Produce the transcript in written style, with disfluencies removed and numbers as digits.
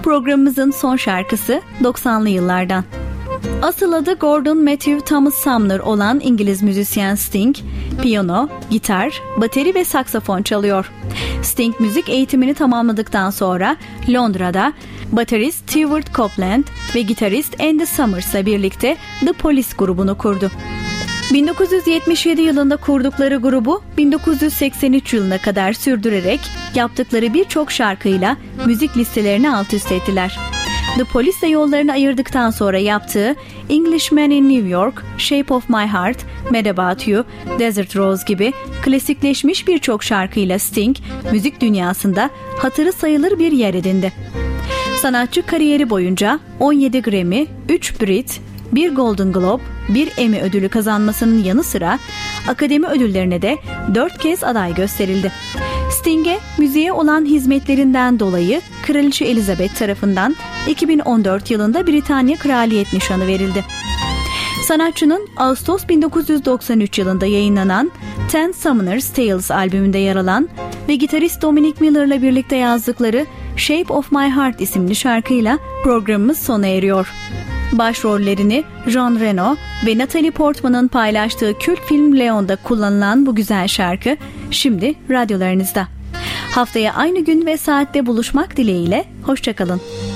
Programımızın son şarkısı 90'lı yıllardan. Asıl adı Gordon Matthew Thomas Sumner olan İngiliz müzisyen Sting, piyano, gitar, bateri ve saksafon çalıyor. Sting müzik eğitimini tamamladıktan sonra Londra'da baterist Stewart Copeland ve gitarist Andy Summers birlikte The Police grubunu kurdu. 1977 yılında kurdukları grubu 1983 yılına kadar sürdürerek yaptıkları birçok şarkıyla müzik listelerini alt üst ettiler. The Police'le yollarını ayırdıktan sonra yaptığı Englishman in New York, Shape of My Heart, Mad About You, Desert Rose gibi klasikleşmiş birçok şarkıyla Sting, müzik dünyasında hatırı sayılır bir yer edindi. Sanatçı kariyeri boyunca 17 Grammy, 3 Brit, 1 Golden Globe, 1 Emmy ödülü kazanmasının yanı sıra akademi ödüllerine de 4 kez aday gösterildi. Sting'e müziğe olan hizmetlerinden dolayı Kraliçe Elizabeth tarafından 2014 yılında Britanya Kraliyet Nişanı verildi. Sanatçının Ağustos 1993 yılında yayınlanan Ten Summoner's Tales albümünde yer alan ve gitarist Dominic Miller'la birlikte yazdıkları Shape of My Heart isimli şarkıyla programımız sona eriyor. Başrollerini Jean Reno ve Natalie Portman'ın paylaştığı kült film Leon'da kullanılan bu güzel şarkı şimdi radyolarınızda. Haftaya aynı gün ve saatte buluşmak dileğiyle, hoşça kalın.